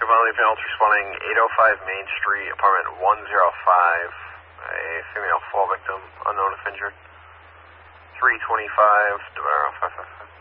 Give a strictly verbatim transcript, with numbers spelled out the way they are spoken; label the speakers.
Speaker 1: Valley Panels responding eight oh five Main Street, apartment one oh five. A female fall victim, unknown if injured. three twenty-five, Devaro five five five.